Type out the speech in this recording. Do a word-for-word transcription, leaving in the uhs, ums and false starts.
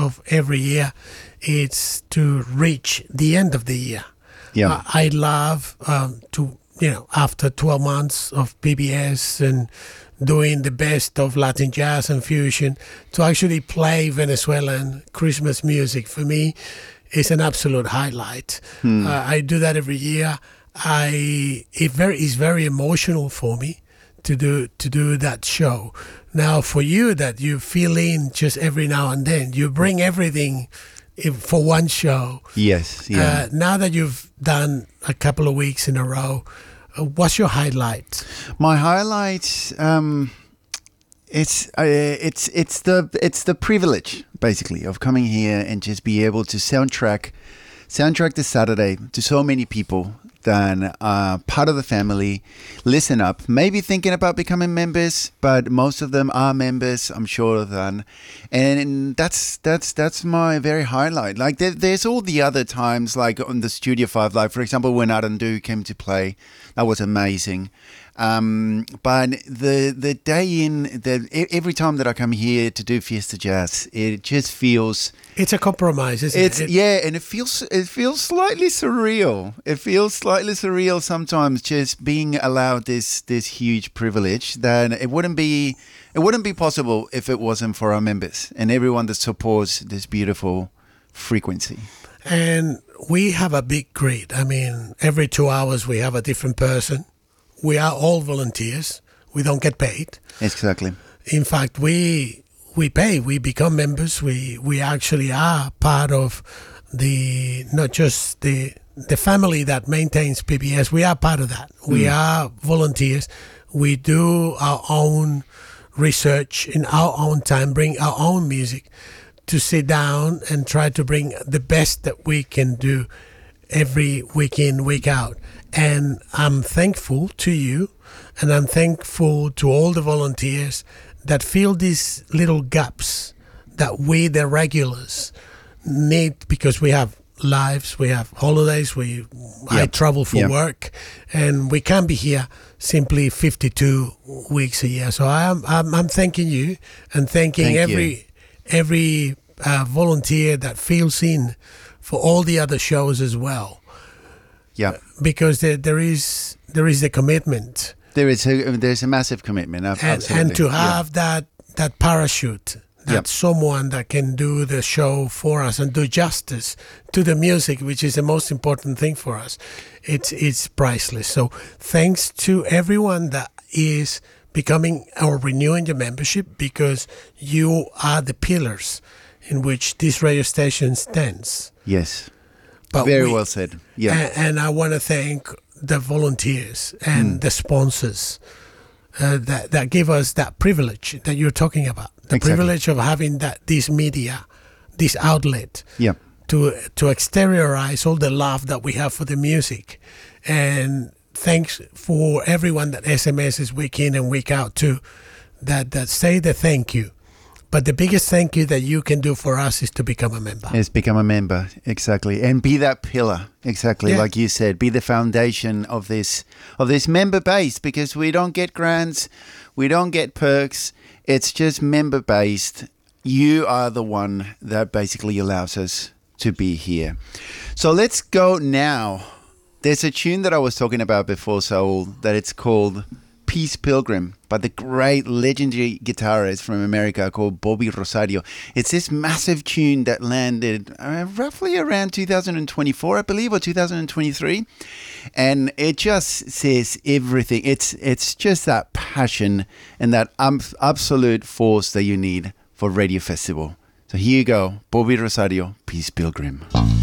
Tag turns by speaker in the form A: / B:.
A: myself every year, it's to reach the end of the year.
B: Yeah.
A: I, I love um, to, you know, after twelve months of P B S and doing the best of Latin jazz and fusion, to actually play Venezuelan Christmas music, for me, is an absolute highlight.
B: Hmm.
A: Uh, I do that every year. I it very is very emotional for me to do to do that show. Now, for you, that you fill in just every now and then, you bring everything in, for one show.
B: Yes, yeah.
A: Uh, now that you've done a couple of weeks in a row, uh, what's your highlight?
B: My highlight, um, it's uh, it's it's the it's the privilege basically of coming here and just be able to soundtrack soundtrack this Saturday to so many people that are part of the family. Listen up, maybe thinking about becoming members, but most of them are members, I'm sure of that. And that's that's that's my very highlight. Like there, there's all the other times, like on the Studio Five Live, for example, when Arandu came to play, that was amazing. Um, but the the day in, the every time that I come here to do Fiesta Jazz, it just feels
A: it's a compromise, isn't
B: it's,
A: it?
B: yeah, and it feels it feels slightly surreal. It feels slightly surreal sometimes, just being allowed this this huge privilege that it wouldn't be it wouldn't be possible if it wasn't for our members and everyone that supports this beautiful frequency.
A: And we have a big grid. I mean, every two hours we have a different person. We are all volunteers. We don't get paid.
B: Exactly.
A: In fact, we we pay. We become members. We we actually are part of the not just the the family that maintains P B S. We are part of that. We
B: Mm.
A: are volunteers. We do our own research in our own time. Bring our own music to sit down and try to bring the best that we can do every week in, week out. And I'm thankful to you, and I'm thankful to all the volunteers that fill these little gaps that we, the regulars, need, because we have lives, we have holidays, we I
B: Yep.
A: travel for
B: Yep.
A: work, and we can't be here simply fifty-two weeks a year. So I'm I'm, I'm thanking you and thanking
B: Thank you.
A: every every uh, volunteer that fills in for all the other shows as well.
B: Yeah.
A: Because there, there is there is a commitment,
B: There is a there's a massive commitment. ab-
A: and
B: absolutely.
A: and to
B: Yeah.
A: have that that parachute, that
B: Yep.
A: someone that can do the show for us and do justice to the music, which is the most important thing for us. It's it's priceless. So thanks to everyone that is becoming or renewing your membership, because you are the pillars in which this radio station stands.
B: Yes.
A: But
B: Very
A: we-
B: well said. Yeah.
A: And, and I want to thank the volunteers and
B: Mm.
A: the sponsors uh, that that give us that privilege that you're talking about. The
B: Exactly.
A: privilege of having that this media, this outlet
B: Yeah.
A: to to exteriorize all the love that we have for the music. And thanks for everyone that S M Ses week in and week out too, that that say the thank you. But the biggest thank you that you can do for us is to become a member.
B: Is become a member, exactly, and be that pillar, exactly,
A: Yeah.
B: like you said. Be the foundation of this of this member base, because we don't get grants, we don't get perks. It's just member based. You are the one that basically allows us to be here. So let's go now. There's a tune that I was talking about before, Saul, that it's called Peace Pilgrim by the great legendary guitarist from America called Bobby Rosario. It's this massive tune that landed uh, roughly around two thousand twenty-four, I believe, or two thousand twenty-three. And it just says everything. It's it's just that passion and that um, absolute force that you need for Radio Festival. So here you go, Bobby Rosario, Peace Pilgrim.